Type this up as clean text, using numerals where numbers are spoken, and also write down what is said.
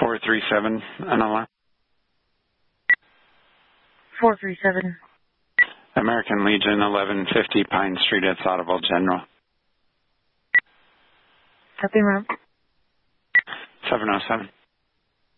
437 NLR. 437. American Legion, 1150 Pine Street at Audible General. Copy, ma'am. 707.